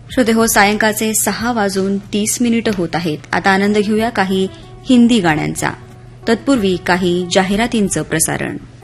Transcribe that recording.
श्रोते हो, सायंकाळचे 6:30 होत आहेत. आता आनंद घेऊया काही हिंदी गाण्यांचा. तत्पूर्वी काही जाहिरातींचं प्रसारण.